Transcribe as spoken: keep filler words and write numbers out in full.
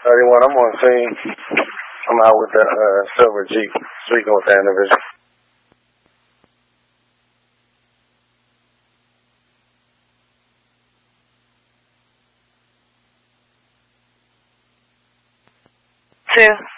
thirty-one, I'm on scene. I'm out with the uh, silver Jeep, speaking with the individual. Two.